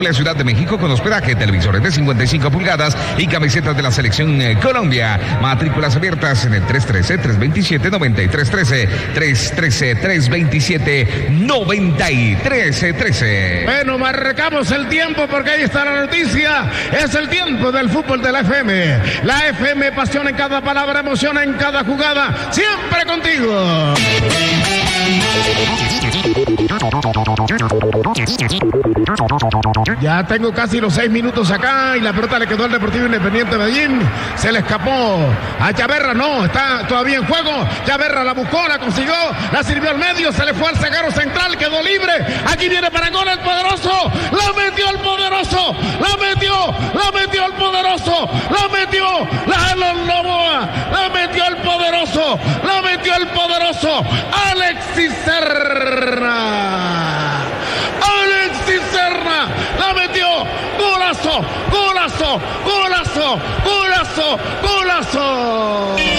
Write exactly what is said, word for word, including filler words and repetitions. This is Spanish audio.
La Ciudad de México con hospedaje, televisores de cincuenta y cinco pulgadas y camisetas de la selección eh, Colombia. Matrículas abiertas en el tres uno tres, tres dos siete, nueve tres uno tres, tres uno tres, tres dos siete, nueve tres uno tres. Bueno, marcamos el tiempo porque ahí está la noticia. Es el tiempo del fútbol de la F M. La F M, pasión en cada palabra, emoción en cada jugada. Siempre contigo. Ya tengo casi los seis minutos acá y la pelota le quedó al Deportivo Independiente de Medellín. Se le escapó a Chaverra, no, está todavía en juego. Chaverra la buscó, la consiguió, la sirvió al medio, se le fue al zaguero central, quedó libre. Aquí viene para gol el poderoso, la metió el poderoso, la metió, la metió el poderoso, la metió, la Novoa, la metió el poderoso, la metió el poderoso, Alexis Serna. Alexis Serna la metió, golazo, golazo, golazo, golazo, golazo.